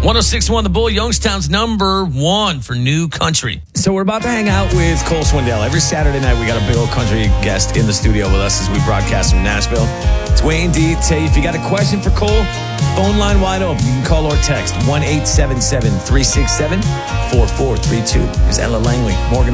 106.1 The Bull, Youngstown's number one for new country. So we're about to hang out with Cole Swindell. Every Saturday night, we got a big old country guest in the studio with us as we broadcast from Nashville. It's Wayne D. Tay, if you got a question for Cole, phone line wide open. You can call or text 1-877-367-4432. Here's Ella Langley, Morgan